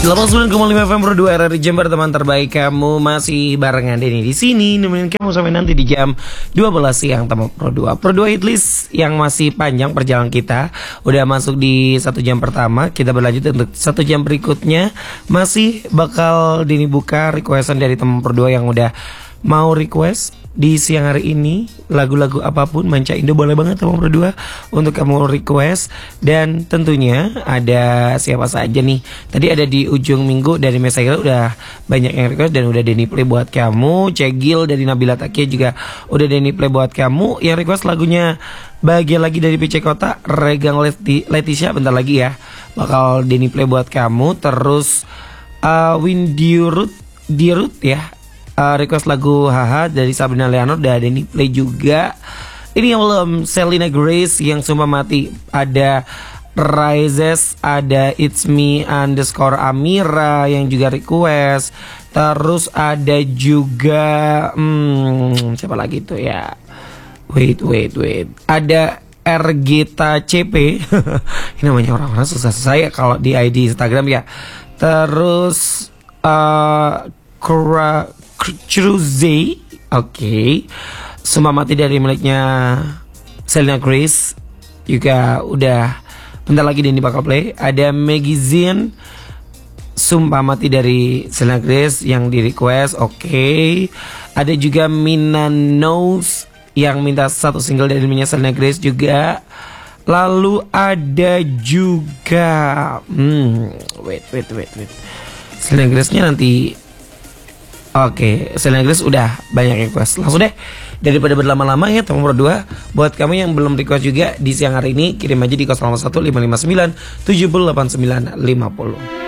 89,5 FM Pro 2 RRI Jember, teman terbaik kamu. Masih barengan Denny di sini nemenin kamu sampai nanti di jam 12 siang teman Pro 2. Pro 2 hit list yang masih panjang perjalanan kita. Udah masuk di 1 jam pertama. Kita berlanjut untuk 1 jam berikutnya. Masih bakal Denny buka requestan dari teman Pro 2 yang udah mau request di siang hari ini. Lagu-lagu apapun Manca Indo boleh banget teman Pro 2 untuk kamu request. Dan tentunya ada siapa saja nih. Tadi ada di ujung minggu dari Messenger udah banyak yang request dan udah Denny play buat kamu. Cegil dari Nabila Takia juga udah Denny play buat kamu. Yang request lagunya Bahagia Lagi dari PC Kota, Regang Leticia bentar lagi ya bakal Denny play buat kamu. Terus Windirut Dirut ya, request lagu Haha dari Sabrina Leonor udah Denny play juga. Ini yang belum, Selena Grace yang Sumpah Mati, ada Rises, ada It's Me _ Amira yang juga request. Terus ada juga siapa lagi tuh ya, wait ada Ergita CP. Ini namanya orang-orang susah saya kalau di ID Instagram ya. Terus Cruze, oke. Sumpah Mati dari miliknya Selena Grace juga udah bentar lagi Denny bakal play. Ada Maggie Zin, Sumpah Mati dari Selena Grace yang di request, oke. Ada juga Mina Knows yang minta satu single dari miliknya Selena Grace juga. Lalu ada juga wait Selena Grace-nya nanti. Oke, Selena Grace udah banyak request. Langsung deh, daripada berlama-lama ya teman Pro 2. Buat kamu yang belum request juga di siang hari ini, kirim aja di 081 559 78950.